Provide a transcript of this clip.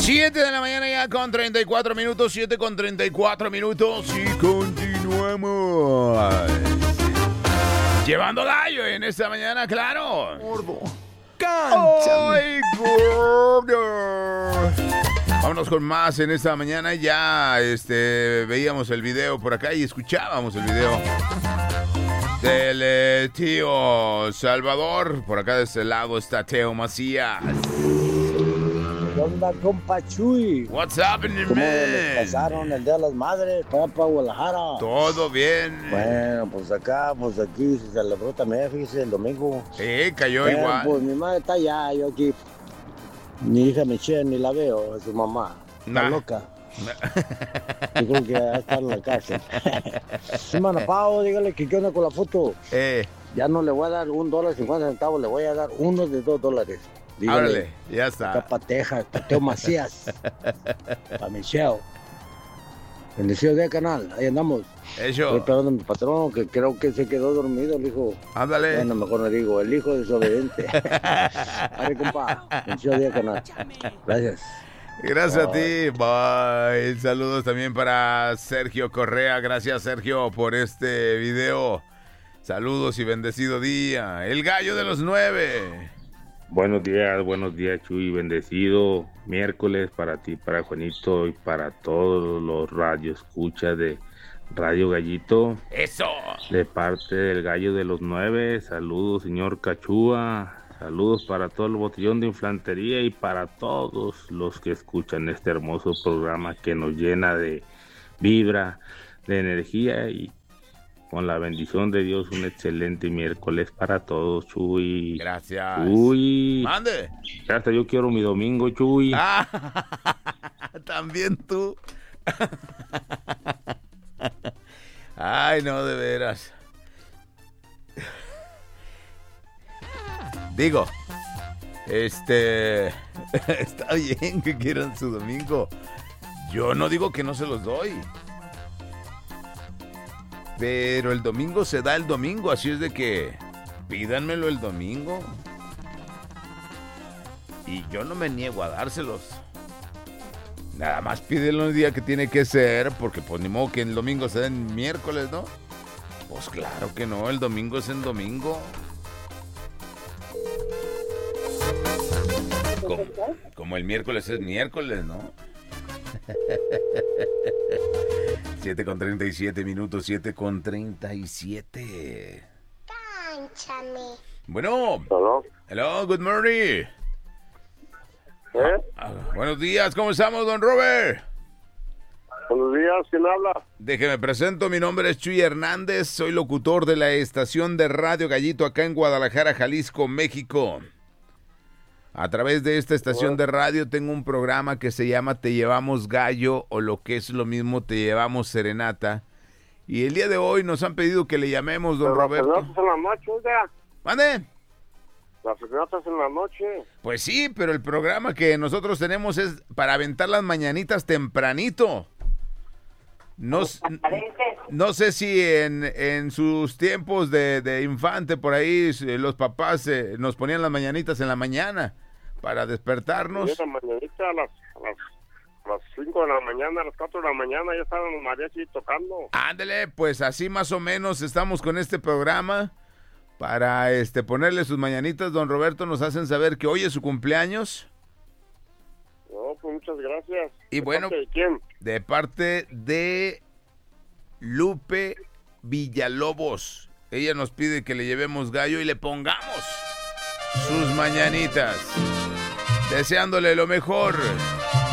7 de la mañana ya con 34 minutos, 7 con 34 minutos y continuamos. Llevando gallo en esta mañana, claro. Gordo. ¡Ay, gordo! Vámonos con más en esta mañana. Ya veíamos el video por acá y escuchábamos el video del tío Salvador. Por acá de este lado está Teo Macías. ¿Qué onda, compa Chuy? What's happening, ¿Cómo man? les pasaron el Día de las Madres para Guadalajara? Todo bien. Bueno, pues acá, pues aquí se celebró también, fíjese, el domingo. Sí, cayó Pero, igual. pues mi madre está allá, yo aquí. Mi hija Michelle ni la veo, es su mamá. Está Nah. loca. Yo creo que va a estar en la cárcel. Semana Pau, dígale que qué onda con la foto. Ya no le voy a dar $1.50, le voy a dar uno de $2. Dígale. Árale, ya está. Acá para Texas, para Teo Macías, para Michelle. Bendecido día, canal, ahí andamos. Eso. Estoy esperando a mi patrón, que creo que se quedó dormido el hijo. Ándale. Bueno, mejor no digo, el hijo desobediente. Vale, compa, bendecido día, canal. Gracias. Gracias a ti. Bye. Saludos también para Sergio Correa. Gracias, Sergio, por este video. Saludos y bendecido día. El gallo de los 9. Buenos días, Chuy, bendecido miércoles para ti, para Juanito y para todos los radioescuchas de Radio Gallito. ¡Eso! De parte del gallo de los 9, saludos, señor Cachúa, saludos para todo el botellón de infantería y para todos los que escuchan este hermoso programa que nos llena de vibra, de energía y con la bendición de Dios, un excelente miércoles para todos, Chuy. Gracias. Chuy. Mande. Hasta yo quiero mi domingo, Chuy. También tú. Ay, no, de veras. Digo, está bien que quieran su domingo. Yo no digo que no se los doy. Pero el domingo se da el domingo, así es de que pídanmelo el domingo. Y yo no me niego a dárselos. Nada más pídelo el día que tiene que ser, porque pues ni modo que el domingo se den miércoles, ¿no? Pues claro que no, el domingo es en domingo. Como el miércoles es miércoles, ¿no? 7:37 minutos, 7:37. Cánchame. Bueno. Hello. Hello, good morning. Buenos días, ¿cómo estamos, don Robert? Buenos días, ¿quién habla? Déjeme presento, mi nombre es Chuy Hernández, soy locutor de la estación de Radio Gallito acá en Guadalajara, Jalisco, México. A través de esta estación de radio tengo un programa que se llama Te Llevamos Gallo, o lo que es lo mismo, Te Llevamos Serenata. Y el día de hoy nos han pedido que le llamemos, don Roberto. Las serenatas en la noche, oiga. ¿Mande? Las serenatas en la noche. Pues sí, pero el programa que nosotros tenemos es para aventar las mañanitas tempranito. No sé si en sus tiempos de infante por ahí los papás nos ponían las mañanitas en la mañana para despertarnos. Sí, la mañanita a las 5 de la mañana, a las 4 de la mañana ya estaban los mariachis tocando. Ándele, pues así más o menos estamos con este programa para ponerle sus mañanitas. Don Roberto, nos hacen saber que hoy es su cumpleaños. No, pues muchas gracias. Y bueno, ¿De quién? De parte de Lupe Villalobos. Ella nos pide que le llevemos gallo y le pongamos sus mañanitas. Deseándole lo mejor.